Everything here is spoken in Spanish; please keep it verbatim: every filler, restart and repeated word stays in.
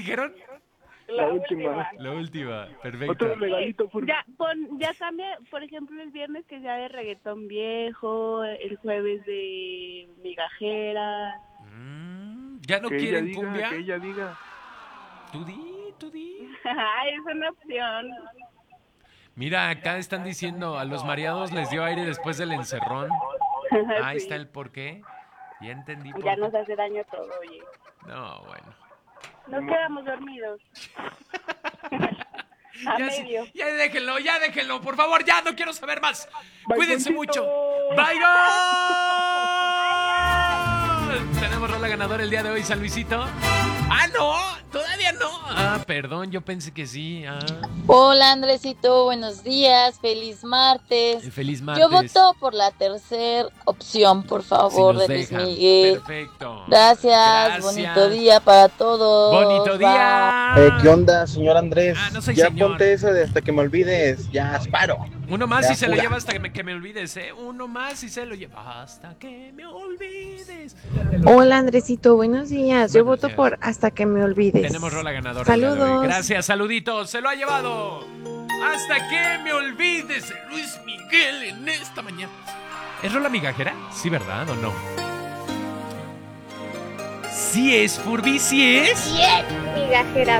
dijeron? La última. La última, perfecto. Otro regalito, Furby. Ya, pon, ya cambia, por ejemplo, el viernes que sea de reggaetón viejo, el jueves de migajera. Mm, ¿Ya no Que ella quieren diga, cumbia? que ella diga. Tú di, tú di. Ay, es una opción. Mira, acá están diciendo, a los mareados les dio aire después del encerrón. Ahí Sí. está el porqué. Ya entendí por Ya qué. nos hace daño todo, oye. No, bueno. Nos quedamos dormidos. A Ya, sí, medio. ya déjenlo, ya déjenlo, por favor, ya no quiero saber más. Bye, Cuídense Ponchito. mucho. Bye, gol. Tenemos rola ganadora el día de hoy, San Luisito. Ah, no, todavía no. Ah, perdón, yo pensé que sí. Ah. Hola Andresito, buenos días, feliz martes. Feliz martes. Yo voto por la tercera opción, por Si favor, nos de Luis dejan. Miguel. Perfecto. Gracias, Gracias. bonito día para todos. Bonito Bye. día. Eh, ¿Qué onda, señor Andrés? Ah, no soy ya señor. ponte esa de hasta que me olvides. Ya, asparo. Uno más Ya, y se lo fuga. lleva hasta que me, que me olvides, ¿eh? Uno más y se lo lleva hasta que me olvides. Hola Andresito, buenos días. Yo Buenos voto días. por Hasta que me olvides. Tenemos rola ganadora. el día de hoy. Saludos. Gracias, saluditos. Se lo ha llevado. Hasta que me olvides de Luis Miguel en esta mañana. ¿Es rola migajera? Sí, ¿verdad o no? Sí es, Furby, sí es. Bien, migajera,